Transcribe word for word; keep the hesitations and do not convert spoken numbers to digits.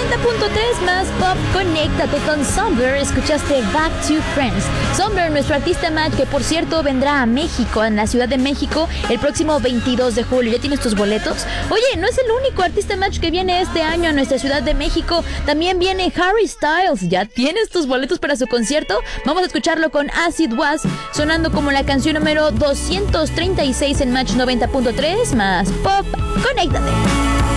noventa punto tres más pop, conéctate con Somber. Escuchaste Back to Friends. Somber, nuestro artista match, que por cierto vendrá a México, en la Ciudad de México, el próximo veintidós de julio. ¿Ya tienes tus boletos? Oye, no es el único artista match que viene este año a nuestra Ciudad de México. También viene Harry Styles. ¿Ya tienes tus boletos para su concierto? Vamos a escucharlo con Acid Was, sonando como la canción número doscientos treinta y seis en Match noventa punto tres más pop, conéctate.